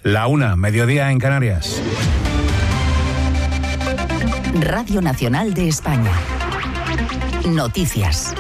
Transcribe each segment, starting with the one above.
1:00, mediodía en Canarias. Radio Nacional de España. Noticias.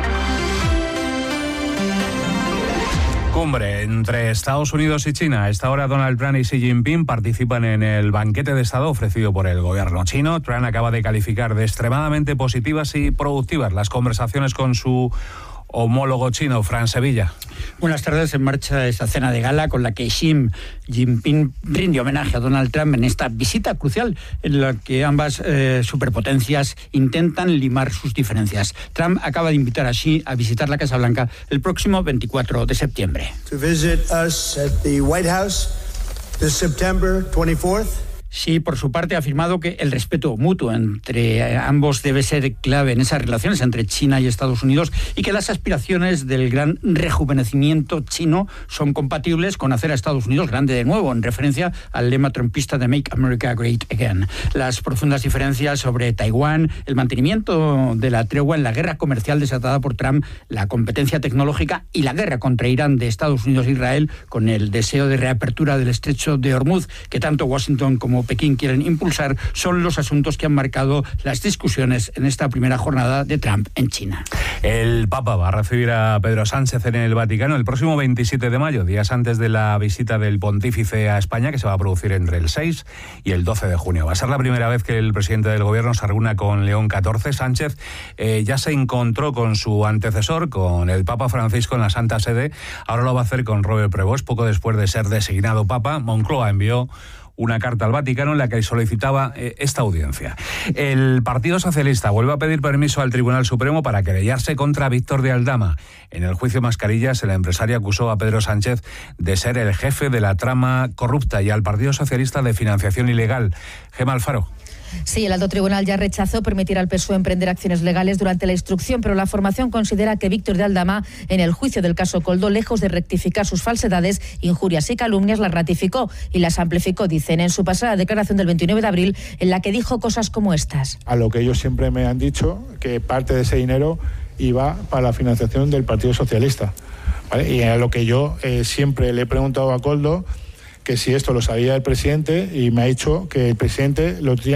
Cumbre entre Estados Unidos y China. A esta hora Donald Trump y Xi Jinping participan en el banquete de Estado ofrecido por el gobierno chino. Trump acaba de calificar de extremadamente positivas y productivas las conversaciones con su homólogo chino, Fran Sevilla. Buenas tardes. En marcha esta cena de gala con la que Xi Jinping rinde homenaje a Donald Trump en esta visita crucial en la que ambas superpotencias intentan limar sus diferencias. Trump acaba de invitar a Xi a visitar la Casa Blanca el próximo 24 de septiembre. To visit us at the White House this September 24th. Xi, por su parte, ha afirmado que el respeto mutuo entre ambos debe ser clave en esas relaciones entre China y Estados Unidos y que las aspiraciones del gran rejuvenecimiento chino son compatibles con hacer a Estados Unidos grande de nuevo, en referencia al lema trumpista de Make America Great Again. Las profundas diferencias sobre Taiwán, el mantenimiento de la tregua en la guerra comercial desatada por Trump, la competencia tecnológica y la guerra contra Irán de Estados Unidos e Israel, con el deseo de reapertura del estrecho de Hormuz que tanto Washington como Pekín quieren impulsar, son los asuntos que han marcado las discusiones en esta primera jornada de Trump en China. El Papa va a recibir a Pedro Sánchez en el Vaticano el próximo 27 de mayo, días antes de la visita del pontífice a España, que se va a producir entre el 6 y el 12 de junio. Va a ser la primera vez que el presidente del gobierno se reúna con León XIV. Sánchez ya se encontró con su antecesor, con el Papa Francisco, en la Santa Sede. Ahora lo va a hacer con Robert Prevost, poco después de ser designado Papa. Moncloa envió una carta al Vaticano en la que solicitaba esta audiencia. El Partido Socialista vuelve a pedir permiso al Tribunal Supremo para querellarse contra Víctor de Aldama. En el juicio Mascarillas, el empresario acusó a Pedro Sánchez de ser el jefe de la trama corrupta y al Partido Socialista de financiación ilegal. Gemma Alfaro. Sí, el alto tribunal ya rechazó permitir al PSOE emprender acciones legales durante la instrucción, pero la formación considera que Víctor de Aldama, en el juicio del caso Koldo, lejos de rectificar sus falsedades, injurias y calumnias, las ratificó y las amplificó, dicen, en su pasada declaración del 29 de abril, en la que dijo cosas como estas. A lo que ellos siempre me han dicho, que parte de ese dinero iba para la financiación del Partido Socialista, ¿vale? Y a lo que yo siempre le he preguntado a Koldo que si esto lo sabía el presidente, y me ha dicho que el presidente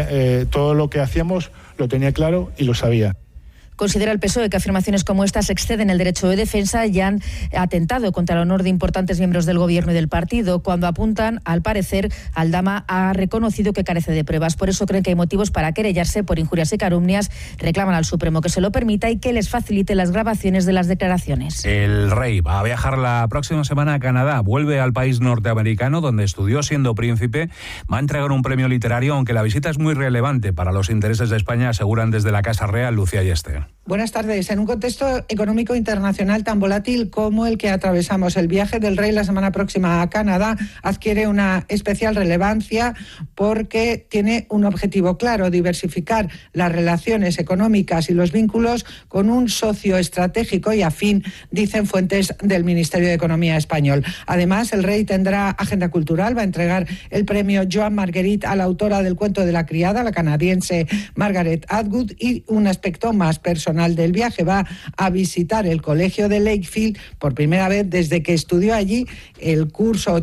todo lo que hacíamos lo tenía claro y lo sabía. Considera el PSOE que afirmaciones como estas exceden el derecho de defensa y han atentado contra el honor de importantes miembros del gobierno y del partido. Cuando apuntan, al parecer, Aldama ha reconocido que carece de pruebas. Por eso creen que hay motivos para querellarse por injurias y calumnias. Reclaman al Supremo que se lo permita y que les facilite las grabaciones de las declaraciones. El rey va a viajar la próxima semana a Canadá. Vuelve al país norteamericano donde estudió siendo príncipe. Va a entregar un premio literario, aunque la visita es muy relevante para los intereses de España, aseguran desde la Casa Real. Lucía Yeste. Buenas tardes. En un contexto económico internacional tan volátil como el que atravesamos, el viaje del rey la semana próxima a Canadá adquiere una especial relevancia porque tiene un objetivo claro: diversificar las relaciones económicas y los vínculos con un socio estratégico y afín, dicen fuentes del Ministerio de Economía español. Además, el rey tendrá agenda cultural, va a entregar el premio Joan Marguerite a la autora del cuento de la criada, la canadiense Margaret Atwood, y un aspecto más personal del viaje: va a visitar el colegio de Lakefield por primera vez desde que estudió allí el curso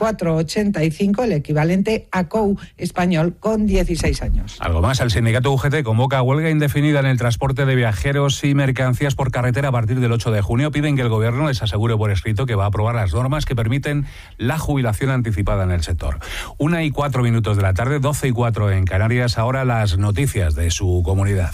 84-85, el equivalente a COU español, con 16 años. Algo más, el sindicato UGT convoca huelga indefinida en el transporte de viajeros y mercancías por carretera a partir del 8 de junio. Piden que el gobierno les asegure por escrito que va a aprobar las normas que permiten la jubilación anticipada en el sector. 1:04 de la tarde, 12:04 en Canarias. Ahora las noticias de su comunidad.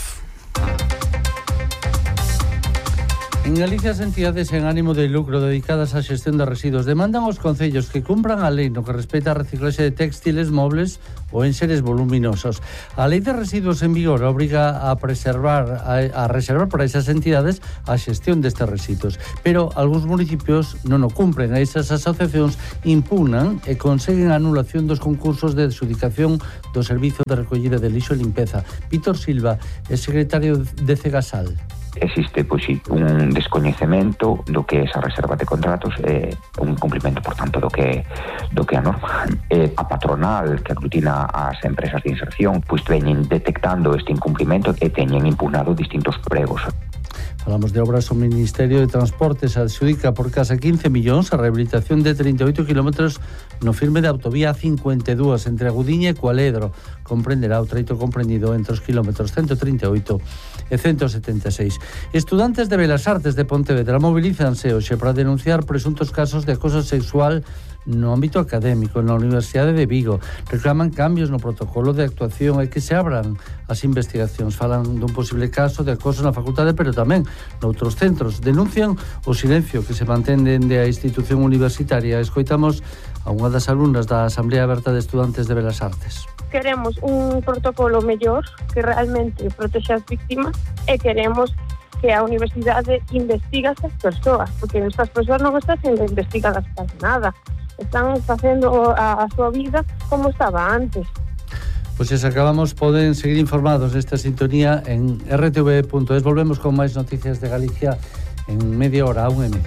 En Galicia, as entidades en ánimo de lucro dedicadas á xestión de residuos demandan aos concellos que cumpran a lei no que respecta a reciclaxe de textiles, mobles ou enseres voluminosos. A lei de residuos en vigor obriga a reservar para esas entidades a xestión destes residuos, pero algúns municipios non o cumpren. A esas asociacións impugnan e conseguen a anulación dos concursos de adxudicación do Servizo de Recollida de Lixo e Limpeza. Víctor Silva é secretario de Cegasal. Existe un descoñecemento do que é esa reserva de contratos e un incumprimento, por tanto, do que a norma. A patronal que aglutina as empresas de inserción veñen detectando este incumprimento e teñen impugnado distintos pregos. Falamos de obras. O Ministerio de Transportes adxudica por case 15 millóns a rehabilitación de 38 kilómetros no firme da autovía 52 entre Agudiña e Cualedro. Comprenderá o treito comprendido entre os kilómetros 138 e 176. Estudantes de Belas Artes de Pontevedra mobilízanse hoxe para denunciar presuntos casos de acoso sexual no ámbito académico na Universidade de Vigo. Reclaman cambios no protocolo de actuación e que se abran as investigacións. Falan dun posible caso de acoso na facultade, pero tamén noutros centros. Denuncian o silencio que se mantén dende a institución universitaria. Escoitamos a unha das alumnas da Asamblea Aberta de Estudantes de Belas Artes. Queremos un protocolo mellor que realmente protexa as víctimas e queremos que a universidade investiga estas persoas, porque estas persoas non están sendo investigadas para nada. Están facendo a súa vida como estaba antes. Pois se acabamos, poden seguir informados desta sintonía en rtv.es. Volvemos con máis noticias de Galicia en media hora, a 1:30.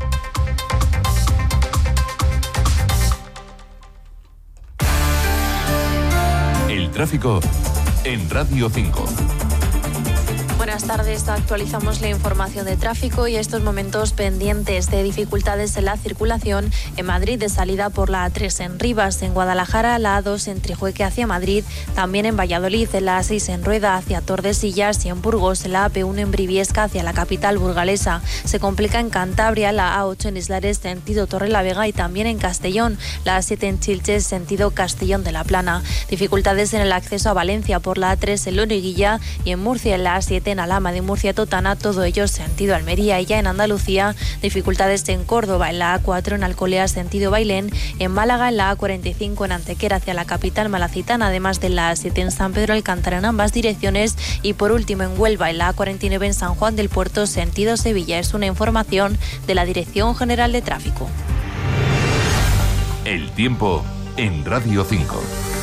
El tráfico en Radio 5. Buenas tardes, actualizamos la información de tráfico y estos momentos pendientes de dificultades en la circulación en Madrid de salida por la A3 en Rivas, en Guadalajara la A2 en Trijueque hacia Madrid, también en Valladolid en la A6 en Rueda hacia Tordesillas y en Burgos en la AP1 en Briviesca hacia la capital burgalesa. Se complica en Cantabria la A8 en Islares sentido Torrelavega y también en Castellón, la A7 en Chilches sentido Castellón de la Plana. Dificultades en el acceso a Valencia por la A3 en Loriguilla y en Murcia en la A7 en Alhama de Murcia Totana, todo ello sentido Almería. Y ya en Andalucía, dificultades en Córdoba, en la A4 en Alcolea sentido Bailén, en Málaga en la A45 en Antequera hacia la capital malacitana, además de la A7 en San Pedro Alcántara en ambas direcciones, y por último en Huelva en la A49 en San Juan del Puerto sentido Sevilla. Es una información de la Dirección General de Tráfico. El tiempo en Radio 5.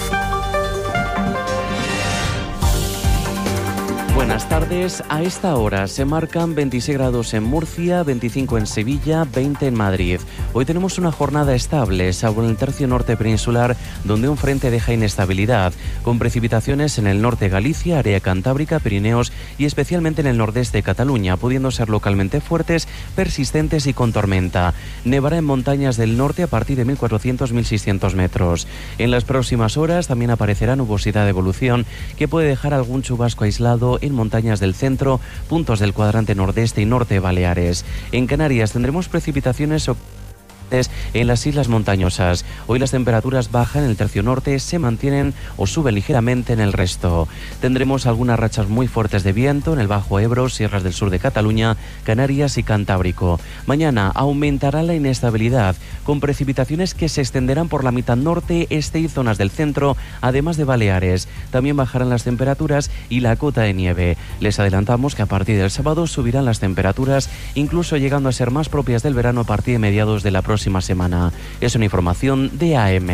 Buenas tardes. A esta hora se marcan 26 grados en Murcia, 25 en Sevilla, 20 en Madrid. Hoy tenemos una jornada estable, salvo en el tercio norte peninsular, donde un frente deja inestabilidad, con precipitaciones en el norte de Galicia, área cantábrica, Pirineos y especialmente en el nordeste de Cataluña, pudiendo ser localmente fuertes, persistentes y con tormenta. Nevará en montañas del norte a partir de 1.400-1.600 metros. En las próximas horas también aparecerá nubosidad de evolución que puede dejar algún chubasco aislado en montañas del centro, puntos del cuadrante nordeste y norte de Baleares. En Canarias tendremos precipitaciones en las islas montañosas. Hoy las temperaturas bajan en el tercio norte, se mantienen o suben ligeramente en el resto. Tendremos algunas rachas muy fuertes de viento en el Bajo Ebro, sierras del sur de Cataluña, Canarias y Cantábrico. Mañana aumentará la inestabilidad, con precipitaciones que se extenderán por la mitad norte, este y zonas del centro, además de Baleares. También bajarán las temperaturas y la cota de nieve. Les adelantamos que a partir del sábado subirán las temperaturas, incluso llegando a ser más propias del verano a partir de mediados de la próxima semana. Es una información de AM.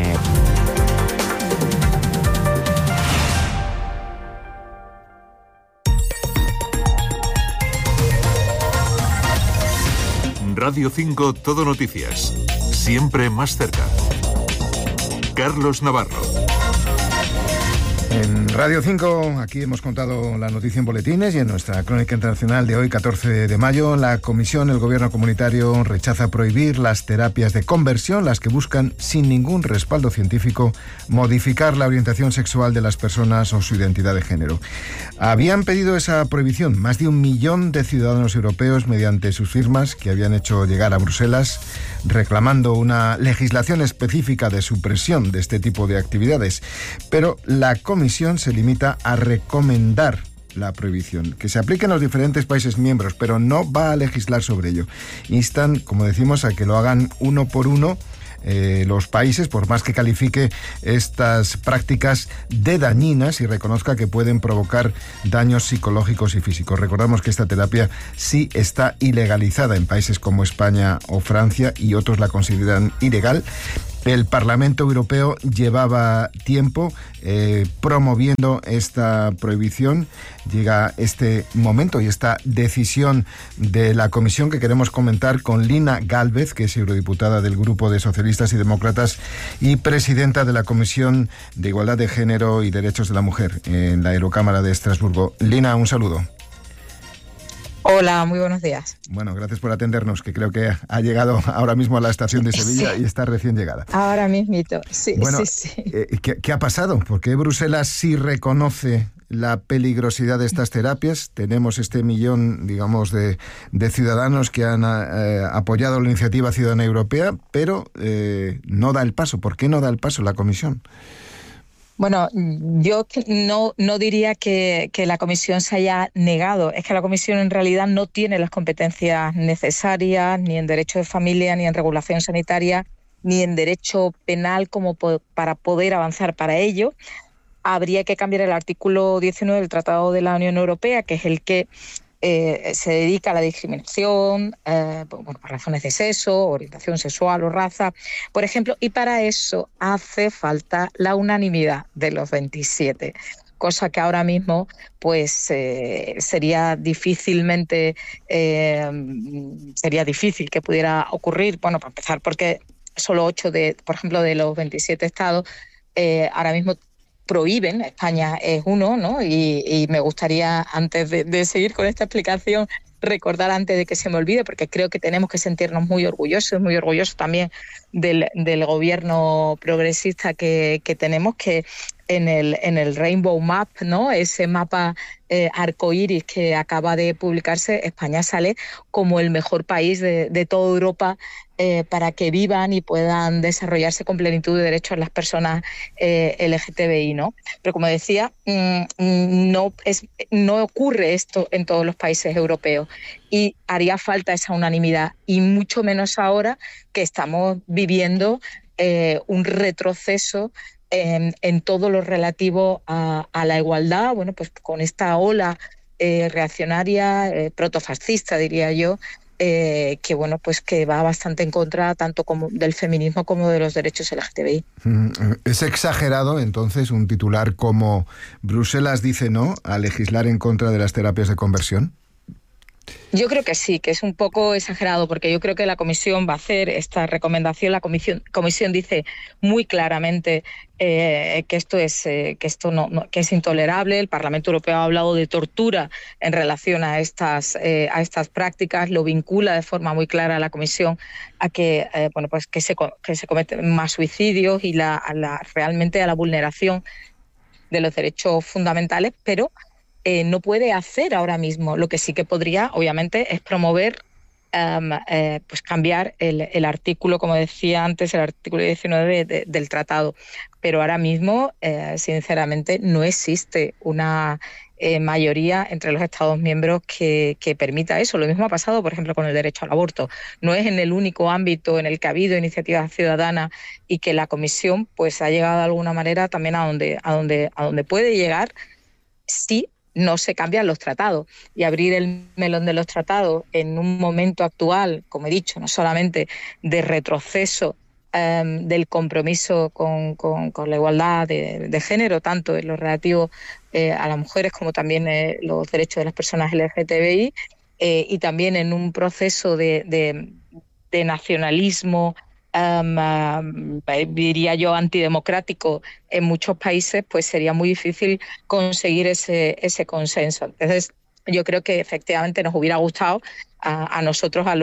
Radio 5 Todo Noticias. Siempre más cerca. Carlos Navarro. En Radio 5, aquí hemos contado la noticia en boletines y en nuestra crónica internacional de hoy, 14 de mayo, la Comisión, el Gobierno comunitario, rechaza prohibir las terapias de conversión, las que buscan, sin ningún respaldo científico, modificar la orientación sexual de las personas o su identidad de género. Habían pedido esa prohibición más de 1 millón de ciudadanos europeos mediante sus firmas que habían hecho llegar a Bruselas, reclamando una legislación específica de supresión de este tipo de actividades. Pero la Comisión se limita a recomendar la prohibición, que se aplique en los diferentes países miembros, pero no va a legislar sobre ello. Instan, como decimos, a que lo hagan uno por uno los países, por más que califique estas prácticas de dañinas y reconozca que pueden provocar daños psicológicos y físicos. Recordamos que esta terapia sí está ilegalizada en países como España o Francia y otros la consideran ilegal. El Parlamento Europeo llevaba tiempo promoviendo esta prohibición. Llega este momento y esta decisión de la Comisión que queremos comentar con Lina Gálvez, que es eurodiputada del Grupo de Socialistas y Demócratas y presidenta de la Comisión de Igualdad de Género y Derechos de la Mujer en la Eurocámara de Estrasburgo. Lina, un saludo. Hola, muy buenos días. Bueno, gracias por atendernos, que creo que ha llegado ahora mismo a la estación de Sevilla y está recién llegada. Ahora mismito, sí, bueno, sí. ¿Qué ha pasado? ¿Por qué Bruselas sí reconoce la peligrosidad de estas terapias? Tenemos este millón, digamos, de ciudadanos que han apoyado la iniciativa ciudadana europea, pero no da el paso. ¿Por qué no da el paso la Comisión? Bueno, yo no diría que la Comisión se haya negado. Es que la Comisión en realidad no tiene las competencias necesarias ni en derecho de familia, ni en regulación sanitaria, ni en derecho penal como para poder avanzar para ello. Habría que cambiar el artículo 19 del Tratado de la Unión Europea, que es el que se dedica a la discriminación por razones de sexo, orientación sexual o raza, por ejemplo, y para eso hace falta la unanimidad de los 27, cosa que ahora mismo pues sería difícil que pudiera ocurrir. Bueno, para empezar, porque solo 8 por ejemplo, de los 27 estados ahora mismo prohíben. España es uno, ¿no? Y me gustaría, antes de seguir con esta explicación, recordar antes de que se me olvide, porque creo que tenemos que sentirnos muy orgullosos también del gobierno progresista que tenemos, que en el Rainbow Map, ¿no? Ese mapa arcoíris que acaba de publicarse, España sale como el mejor país de toda Europa para que vivan y puedan desarrollarse con plenitud de derechos las personas LGTBI, ¿no? Pero como decía, no ocurre esto en todos los países europeos y haría falta esa unanimidad, y mucho menos ahora que estamos viviendo un retroceso en todo lo relativo a la igualdad, bueno, pues con esta ola reaccionaria, protofascista, diría yo, que bueno, pues que va bastante en contra tanto como del feminismo como de los derechos LGTBI. ¿Es exagerado entonces un titular como Bruselas dice no a legislar en contra de las terapias de conversión? Yo creo que sí, que es un poco exagerado, porque yo creo que la Comisión va a hacer esta recomendación. La Comisión dice muy claramente que esto es intolerable. El Parlamento Europeo ha hablado de tortura en relación a estas prácticas, lo vincula de forma muy clara a la Comisión a que se cometen más suicidios y realmente a la vulneración de los derechos fundamentales, pero no puede hacer ahora mismo. Lo que sí que podría, obviamente, es promover, pues cambiar el artículo, como decía antes, el artículo 19 del tratado. Pero ahora mismo, sinceramente, no existe una mayoría entre los Estados miembros que permita eso. Lo mismo ha pasado, por ejemplo, con el derecho al aborto. No es en el único ámbito en el que ha habido iniciativas ciudadanas y que la Comisión pues ha llegado de alguna manera también a donde puede llegar si no se cambian los tratados. Y abrir el melón de los tratados en un momento actual, como he dicho, no solamente de retroceso del compromiso con la igualdad de género, tanto en lo relativo a las mujeres como también los derechos de las personas LGTBI, y también en un proceso de nacionalismo, diría yo, antidemocrático en muchos países, pues sería muy difícil conseguir ese consenso. Entonces, yo creo que efectivamente nos hubiera gustado a nosotros, a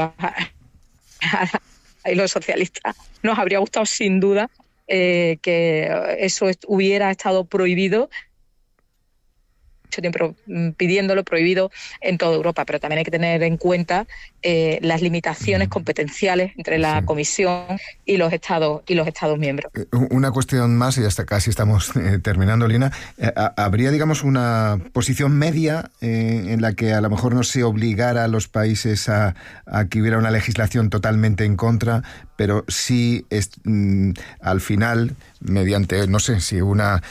los socialistas, nos habría gustado sin duda que eso hubiera estado prohibido, mucho tiempo pidiéndolo, prohibido en toda Europa, pero también hay que tener en cuenta las limitaciones competenciales entre la Comisión y los Estados miembros. Una cuestión más, y hasta casi estamos terminando, Lina. ¿Habría, digamos, una posición media en la que a lo mejor no se obligara a los países a que hubiera una legislación totalmente en contra, pero sí al final, mediante, no sé, si unas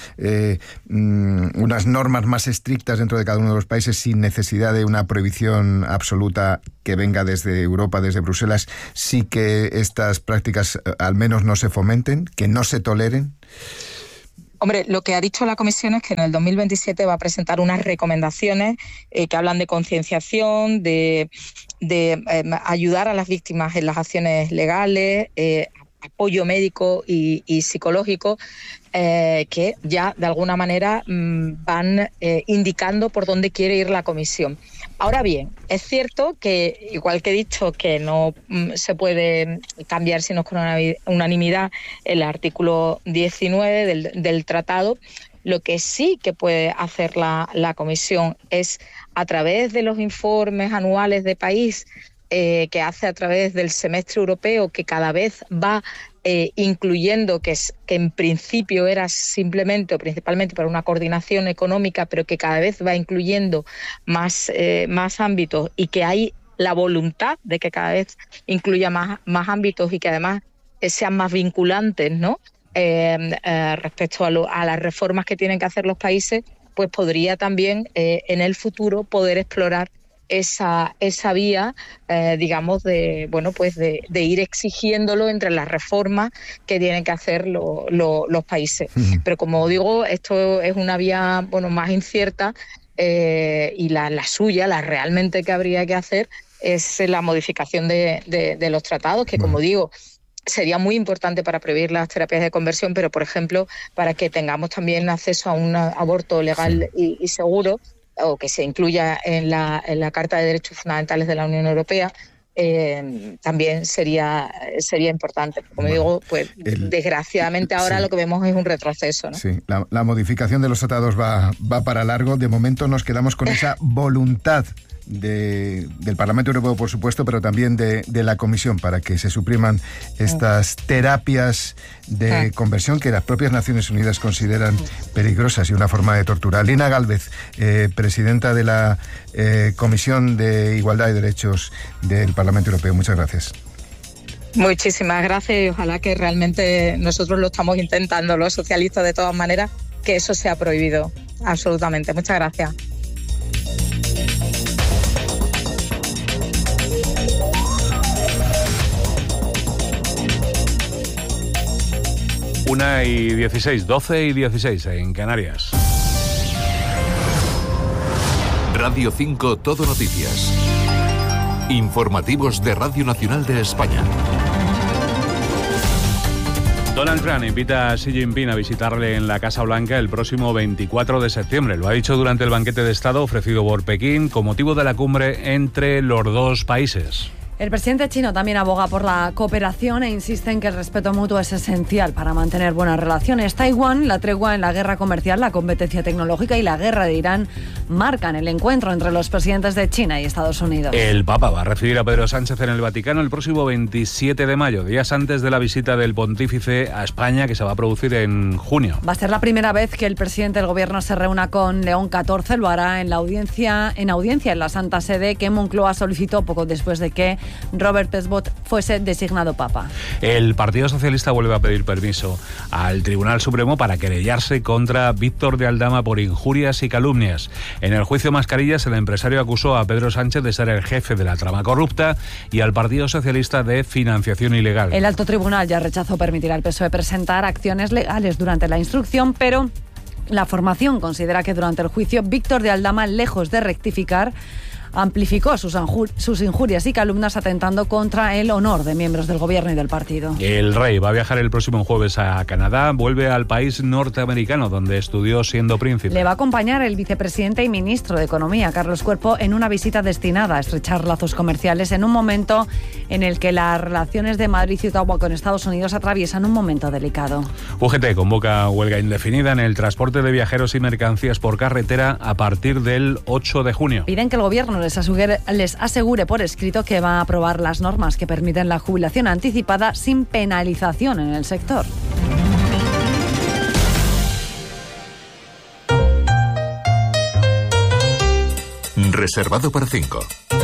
normas más estrictas dentro de cada uno de los países, sin necesidad de una prohibición absoluta que venga desde Europa, desde Bruselas, sí que estas prácticas al menos no se fomenten, que no se toleren? Hombre, lo que ha dicho la Comisión es que en el 2027 va a presentar unas recomendaciones que hablan de concienciación, de ayudar a las víctimas en las acciones legales, apoyo médico y psicológico, que ya de alguna manera van indicando por dónde quiere ir la Comisión. Ahora bien, es cierto que, igual que he dicho, que no se puede cambiar si no es con unanimidad el artículo 19 del tratado, lo que sí que puede hacer la Comisión es, a través de los informes anuales de país que hace a través del semestre europeo, que cada vez va incluyendo, que en principio era simplemente o principalmente para una coordinación económica, pero que cada vez va incluyendo más ámbitos, y que hay la voluntad de que cada vez incluya más ámbitos y que además sean más vinculantes, ¿no? Respecto a las reformas que tienen que hacer los países, pues podría también en el futuro poder explorar esa vía, digamos, de ir exigiéndolo entre las reformas que tienen que hacer los países. Pero como digo, esto es una vía más incierta, y la suya, la realmente que habría que hacer, es la modificación de los tratados, que, como digo, sería muy importante para prevenir las terapias de conversión, pero, por ejemplo, para que tengamos también acceso a un aborto legal y seguro, o que se incluya en la Carta de Derechos Fundamentales de la Unión Europea, también sería importante. Como digo, pues desgraciadamente ahora lo que vemos es un retroceso, ¿no? Sí, la modificación de los tratados va para largo. De momento nos quedamos con esa voluntad del Parlamento Europeo, por supuesto, pero también de la Comisión, para que se supriman estas terapias de conversión que las propias Naciones Unidas consideran peligrosas y una forma de tortura. Lina Gálvez, presidenta de la Comisión de Igualdad y Derechos del Parlamento Europeo, muchas gracias. Muchísimas gracias, y ojalá que realmente nosotros lo estamos intentando, los socialistas, de todas maneras, que eso sea prohibido, absolutamente. Muchas gracias. Una y 16, 12 y 16 en Canarias. Radio 5 Todo Noticias. Informativos de Radio Nacional de España. Donald Trump invita a Xi Jinping a visitarle en la Casa Blanca el próximo 24 de septiembre. Lo ha dicho durante el banquete de Estado ofrecido por Pekín con motivo de la cumbre entre los dos países. El presidente chino también aboga por la cooperación e insiste en que el respeto mutuo es esencial para mantener buenas relaciones. Taiwán, la tregua en la guerra comercial, la competencia tecnológica y la guerra de Irán marcan el encuentro entre los presidentes de China y Estados Unidos. El Papa va a recibir a Pedro Sánchez en el Vaticano el próximo 27 de mayo, días antes de la visita del pontífice a España, que se va a producir en junio. Va a ser la primera vez que el presidente del gobierno se reúna con León XIV. Lo hará en audiencia en la Santa Sede, que Moncloa solicitó poco después de que Robert Pesbot fuese designado papa. El Partido Socialista vuelve a pedir permiso al Tribunal Supremo para querellarse contra Víctor de Aldama por injurias y calumnias. En el juicio Mascarillas, el empresario acusó a Pedro Sánchez de ser el jefe de la trama corrupta y al Partido Socialista de financiación ilegal. El alto tribunal ya rechazó permitir al PSOE presentar acciones legales durante la instrucción, pero la formación considera que durante el juicio Víctor de Aldama, lejos de rectificar, amplificó sus injurias y calumnias, atentando contra el honor de miembros del gobierno y del partido. El rey va a viajar el próximo jueves a Canadá, vuelve al país norteamericano donde estudió siendo príncipe. Le va a acompañar el vicepresidente y ministro de Economía, Carlos Cuerpo, en una visita destinada a estrechar lazos comerciales en un momento en el que las relaciones de Madrid y Ottawa con Estados Unidos atraviesan un momento delicado. UGT convoca huelga indefinida en el transporte de viajeros y mercancías por carretera a partir del 8 de junio. Piden que el gobierno les asegure por escrito que va a aprobar las normas que permiten la jubilación anticipada sin penalización en el sector. Reservado para 5.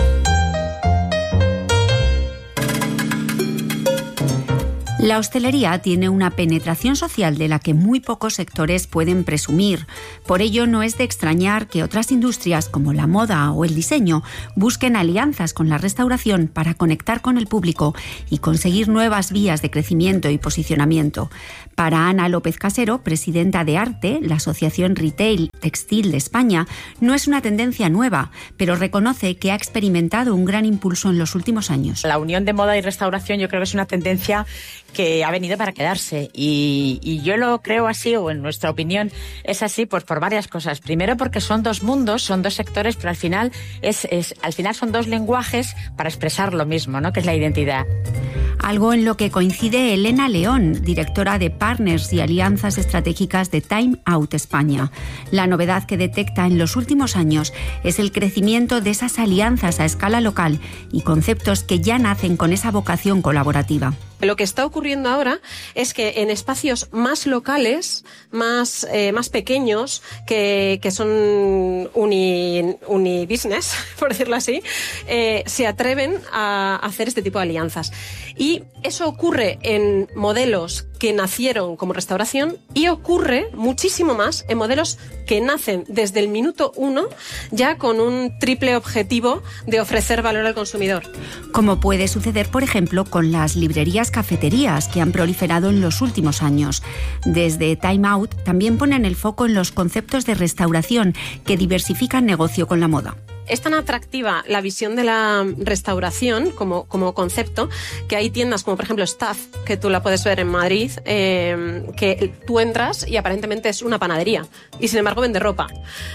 La hostelería tiene una penetración social de la que muy pocos sectores pueden presumir. Por ello, no es de extrañar que otras industrias como la moda o el diseño busquen alianzas con la restauración para conectar con el público y conseguir nuevas vías de crecimiento y posicionamiento. Para Ana López Casero, presidenta de ARTE, la Asociación Retail Textil de España, no es una tendencia nueva, pero reconoce que ha experimentado un gran impulso en los últimos años. La unión de moda y restauración yo creo que es una tendencia que ha venido para quedarse. Y yo lo creo así, o en nuestra opinión es así, pues por varias cosas. Primero porque son dos mundos, son dos sectores, pero al final son dos lenguajes para expresar lo mismo, ¿no? Que es la identidad. Algo en lo que coincide Elena León, directora de Partners y Alianzas Estratégicas de Time Out España. La novedad que detecta en los últimos años es el crecimiento de esas alianzas a escala local y conceptos que ya nacen con esa vocación colaborativa. Lo que está ocurriendo ahora es que en espacios más locales, más pequeños, que son unibusiness, por decirlo así, se atreven a hacer este tipo de alianzas. Y eso ocurre en modelos que nacieron como restauración y ocurre muchísimo más en modelos que nacen desde el minuto 1 ya con un triple objetivo de ofrecer valor al consumidor. Como puede suceder, por ejemplo, con las librerías cafeterías que han proliferado en los últimos años. Desde Time Out también ponen el foco en los conceptos de restauración que diversifican negocio con la moda. Es tan atractiva la visión de la restauración como concepto que hay tiendas como por ejemplo Staff, que tú la puedes ver en Madrid, que tú entras y aparentemente es una panadería y sin embargo vende ropa.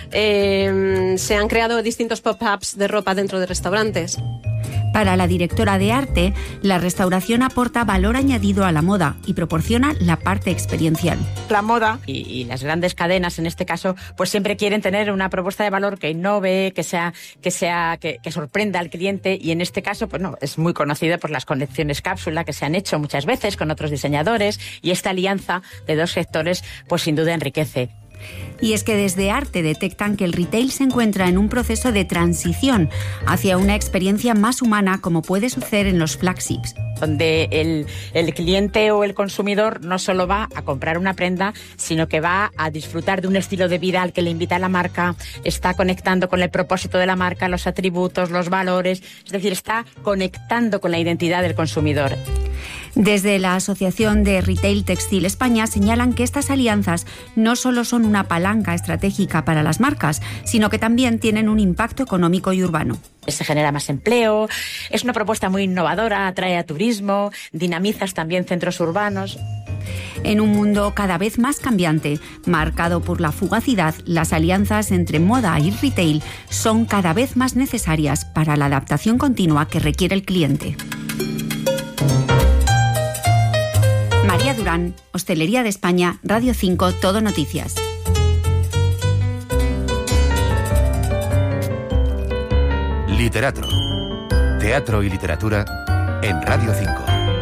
Se han creado distintos pop-ups de ropa dentro de restaurantes. Para la directora de arte, la restauración aporta valor añadido a la moda y proporciona la parte experiencial. La moda y las grandes cadenas, en este caso, pues siempre quieren tener una propuesta de valor que innove, que sorprenda al cliente, y en este caso, pues no, es muy conocida por las colecciones cápsula que se han hecho muchas veces con otros diseñadores, y esta alianza de dos sectores, pues sin duda enriquece. Y es que desde Arte detectan que el retail se encuentra en un proceso de transición hacia una experiencia más humana, como puede suceder en los flagships. Donde el cliente o el consumidor no solo va a comprar una prenda, sino que va a disfrutar de un estilo de vida al que le invita la marca, está conectando con el propósito de la marca, los atributos, los valores, es decir, está conectando con la identidad del consumidor. Desde la Asociación de Retail Textil España señalan que estas alianzas no solo son una palanca estratégica para las marcas, sino que también tienen un impacto económico y urbano. Se genera más empleo, es una propuesta muy innovadora, atrae a turismo, dinamizas también centros urbanos. En un mundo cada vez más cambiante, marcado por la fugacidad, las alianzas entre moda y retail son cada vez más necesarias para la adaptación continua que requiere el cliente. María Durán, Hostelería de España, Radio 5, Todo Noticias. Literatro. Teatro y literatura en Radio 5.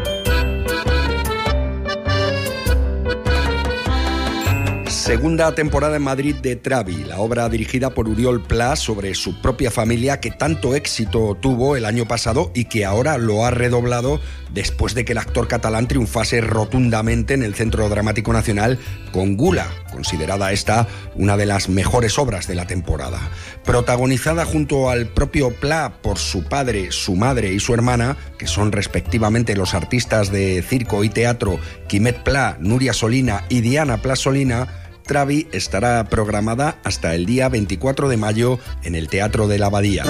Segunda temporada en Madrid de Travi, la obra dirigida por Oriol Pla sobre su propia familia que tanto éxito tuvo el año pasado y que ahora lo ha redoblado después de que el actor catalán triunfase rotundamente en el Centro Dramático Nacional con Gula, considerada esta una de las mejores obras de la temporada. Protagonizada junto al propio Pla por su padre, su madre y su hermana, que son respectivamente los artistas de circo y teatro Quimet Pla, Núria Solina y Diana Pla Solina, Travi estará programada hasta el día 24 de mayo en el Teatro de la Abadía.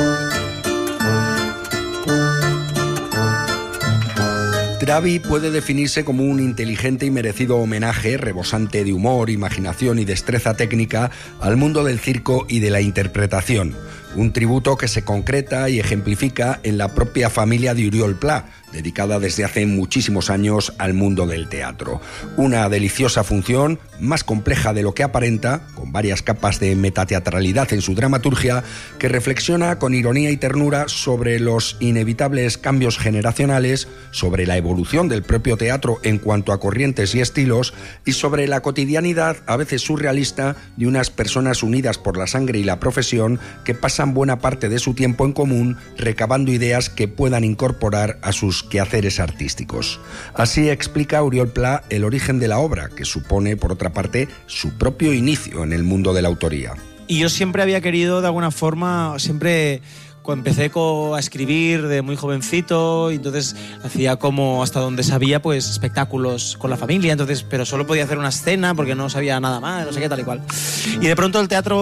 Travi puede definirse como un inteligente y merecido homenaje, rebosante de humor, imaginación y destreza técnica, al mundo del circo y de la interpretación. Un tributo que se concreta y ejemplifica en la propia familia de Oriol Pla, dedicada desde hace muchísimos años al mundo del teatro. Una deliciosa función, más compleja de lo que aparenta, con varias capas de metateatralidad en su dramaturgia, que reflexiona con ironía y ternura sobre los inevitables cambios generacionales, sobre la evolución del propio teatro en cuanto a corrientes y estilos, y sobre la cotidianidad, a veces surrealista, de unas personas unidas por la sangre y la profesión que pasan buena parte de su tiempo en común recabando ideas que puedan incorporar a sus quehaceres artísticos. Así explica Oriol Pla el origen de la obra, que supone, por otra parte, su propio inicio en el mundo de la autoría. Y yo siempre había querido, de alguna forma, empecé a escribir de muy jovencito, y entonces hacía como hasta donde sabía pues espectáculos con la familia, pero solo podía hacer una escena porque no sabía nada más, no sé qué, tal y cual. Y de pronto el teatro